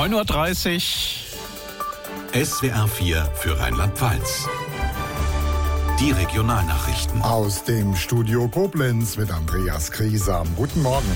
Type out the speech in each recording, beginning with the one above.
9:30 Uhr. SWR 4 für Rheinland-Pfalz. Die Regionalnachrichten. Aus dem Studio Koblenz mit Andreas Griesam. Guten Morgen.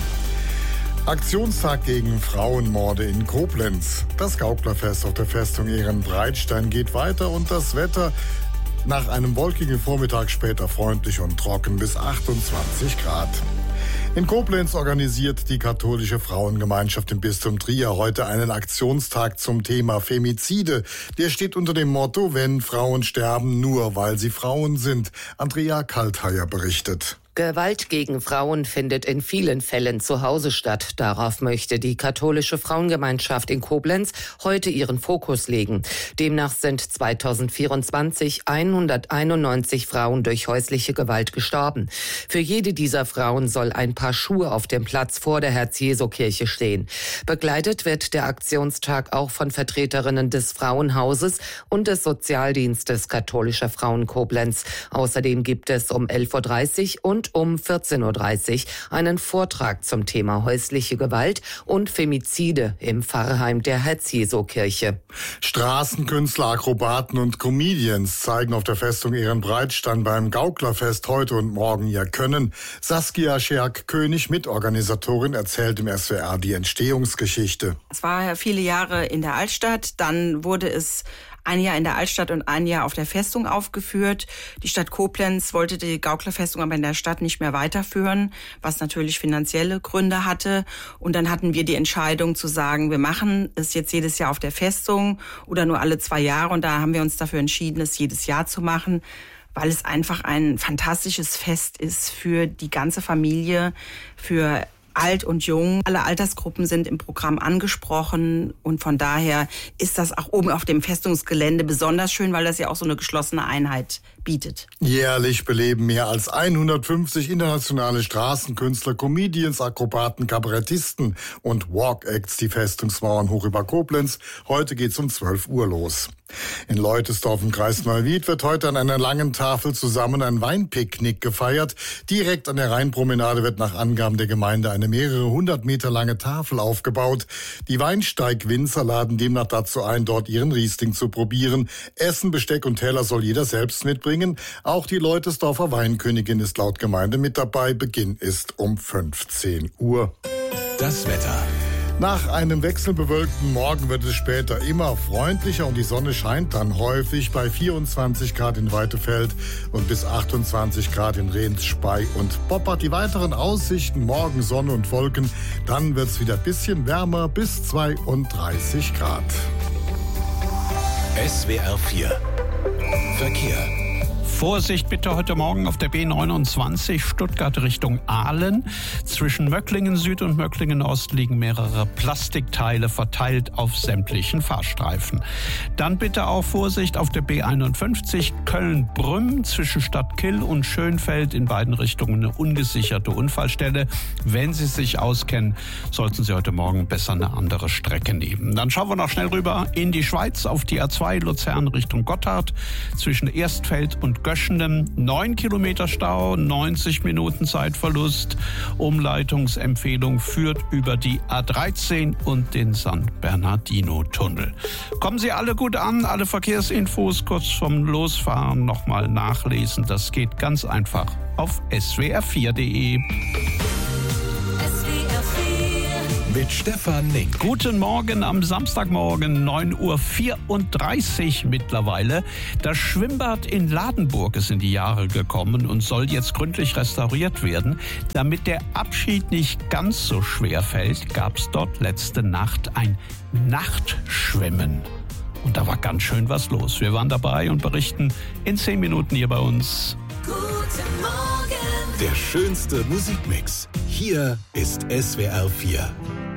Aktionstag gegen Frauenmorde in Koblenz. Das Gauklerfest auf der Festung Ehrenbreitstein geht weiter und das Wetter nach einem wolkigen Vormittag später freundlich und trocken bis 28 Grad. In Koblenz organisiert die katholische Frauengemeinschaft im Bistum Trier heute einen Aktionstag zum Thema Femizide. Der steht unter dem Motto: Wenn Frauen sterben, nur weil sie Frauen sind. Andrea Kaltheier berichtet. Gewalt gegen Frauen findet in vielen Fällen zu Hause statt. Darauf möchte die katholische Frauengemeinschaft in Koblenz heute ihren Fokus legen. Demnach sind 2024 191 Frauen durch häusliche Gewalt gestorben. Für jede dieser Frauen soll ein Paar Schuhe auf dem Platz vor der Herz-Jesu-Kirche stehen. Begleitet wird der Aktionstag auch von Vertreterinnen des Frauenhauses und des Sozialdienstes katholischer Frauen Koblenz. Außerdem gibt es um 11:30 Uhr und um 14:30 Uhr einen Vortrag zum Thema häusliche Gewalt und Femizide im Pfarrheim der Herz-Jesu-Kirche. Straßenkünstler, Akrobaten und Comedians zeigen auf der Festung Ehrenbreitstein beim Gauklerfest heute und morgen ihr Können. Saskia Scherk-König, Mitorganisatorin, erzählt im SWR die Entstehungsgeschichte. Es war viele Jahre in der Altstadt, dann wurde es ein Jahr in der Altstadt und ein Jahr auf der Festung aufgeführt. Die Stadt Koblenz wollte die Gauklerfestung aber in der Stadt nicht mehr weiterführen, was natürlich finanzielle Gründe hatte. Und dann hatten wir die Entscheidung zu sagen, wir machen es jetzt jedes Jahr auf der Festung oder nur alle 2 Jahre. Und da haben wir uns dafür entschieden, es jedes Jahr zu machen, weil es einfach ein fantastisches Fest ist für die ganze Familie, für alt und jung. Alle Altersgruppen sind im Programm angesprochen und von daher ist das auch oben auf dem Festungsgelände besonders schön, weil das ja auch so eine geschlossene Einheit bietet. Jährlich beleben mehr als 150 internationale Straßenkünstler, Comedians, Akrobaten, Kabarettisten und Walk-Acts die Festungsmauern hoch über Koblenz. Heute geht's um 12 Uhr los. In Leutesdorf im Kreis Neuwied wird heute an einer langen Tafel zusammen ein Weinpicknick gefeiert. Direkt an der Rheinpromenade wird nach Angaben der Gemeinde eine mehrere 100 Meter lange Tafel aufgebaut. Die Weinsteig-Winzer laden demnach dazu ein, dort ihren Riesling zu probieren. Essen, Besteck und Teller soll jeder selbst mitbringen. Auch die Leutesdorfer Weinkönigin ist laut Gemeinde mit dabei. Beginn ist um 15 Uhr. Das Wetter. Nach einem wechselbewölkten Morgen wird es später immer freundlicher und die Sonne scheint dann häufig bei 24 Grad in Weitefeld und bis 28 Grad in Rehns, Spey und Poppert. Die weiteren Aussichten: morgen Sonne und Wolken, dann wird es wieder ein bisschen wärmer bis 32 Grad. SWR 4 Verkehr. Vorsicht bitte heute Morgen auf der B29 Stuttgart Richtung Aalen. Zwischen Möcklingen Süd und Möcklingen Ost liegen mehrere Plastikteile verteilt auf sämtlichen Fahrstreifen. Dann bitte auch Vorsicht auf der B51 Köln-Brünn zwischen Stadtkill und Schönfeld, in beiden Richtungen eine ungesicherte Unfallstelle. Wenn Sie sich auskennen, sollten Sie heute Morgen besser eine andere Strecke nehmen. Dann schauen wir noch schnell rüber in die Schweiz auf die A2 Luzern Richtung Gotthard zwischen Erstfeld und Göschenen 9 Kilometer Stau, 90 Minuten Zeitverlust. Umleitungsempfehlung führt über die A13 und den San Bernardino-Tunnel. Kommen Sie alle gut an, alle Verkehrsinfos kurz vom Losfahren nochmal nachlesen. Das geht ganz einfach auf swr4.de. Mit Stefan Nink. Guten Morgen am Samstagmorgen, 9:34 Uhr mittlerweile. Das Schwimmbad in Ladenburg ist in die Jahre gekommen und soll jetzt gründlich restauriert werden. Damit der Abschied nicht ganz so schwer fällt, gab es dort letzte Nacht ein Nachtschwimmen. Und da war ganz schön was los. Wir waren dabei und berichten in 10 Minuten hier bei uns. Guten Morgen. Der schönste Musikmix. Hier ist SWR 4.